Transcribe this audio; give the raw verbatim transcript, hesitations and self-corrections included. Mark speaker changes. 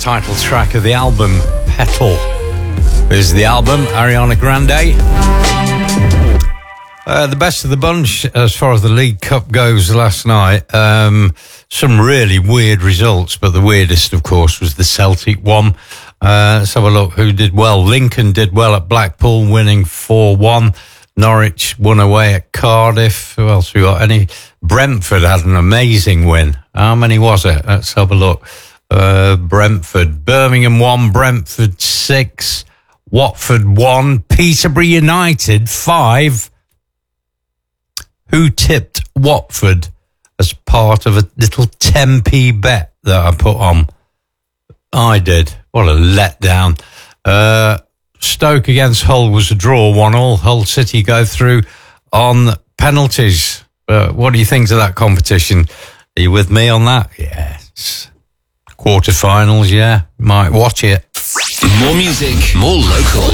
Speaker 1: title track of the album, Petal. Here's the album, Ariana Grande. Uh, the best of the bunch as far as the League Cup goes last night. Um, some really weird results, but the weirdest, of course, was the Celtic one. Uh, let's have a look who did well. Lincoln did well at Blackpool, winning four one. Norwich won away at Cardiff. Who else we got? Any? Brentford had an amazing win. How many was it? Let's have a look. Uh, Brentford. Birmingham won. Brentford six. Watford one. Peterborough United five. Who tipped Watford as part of a little ten p bet that I put on? I did. What a letdown. Uh, Stoke against Hull was a draw, one all. Hull City go through on penalties. Uh, what do you think of that competition? Are you with me on that? Yes. Quarterfinals, yeah. Might watch it.
Speaker 2: More music, more local.